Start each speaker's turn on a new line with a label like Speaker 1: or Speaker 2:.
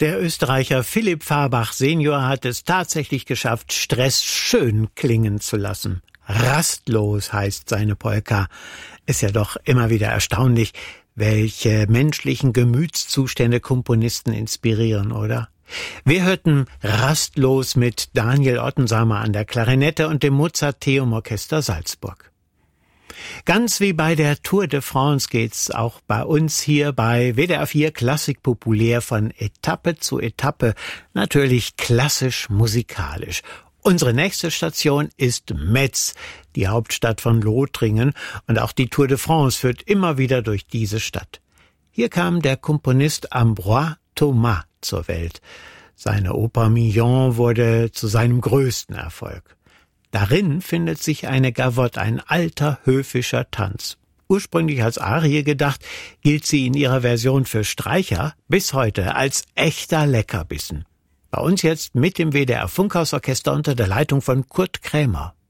Speaker 1: Der Österreicher Philipp Fahrbach Senior hat es tatsächlich geschafft, Stress schön klingen zu lassen. Rastlos heißt seine Polka. Ist ja doch immer wieder erstaunlich, welche menschlichen Gemütszustände Komponisten inspirieren, oder? Wir hörten Rastlos mit Daniel Ottensamer an der Klarinette und dem Mozart-Theum-Orchester Salzburg. Ganz wie bei der Tour de France geht's auch bei uns hier bei WDR 4 Klassik populär von Etappe zu Etappe, natürlich klassisch musikalisch. Unsere nächste Station ist Metz, die Hauptstadt von Lothringen, und auch die Tour de France führt immer wieder durch diese Stadt. Hier kam der Komponist Ambroise Thomas zur Welt. Seine Oper Mignon wurde zu seinem größten Erfolg. Darin findet sich eine Gavotte, ein alter höfischer Tanz. Ursprünglich als Arie gedacht, gilt sie in ihrer Version für Streicher bis heute als echter Leckerbissen. Bei uns jetzt mit dem WDR Funkhausorchester unter der Leitung von Kurt Krämer.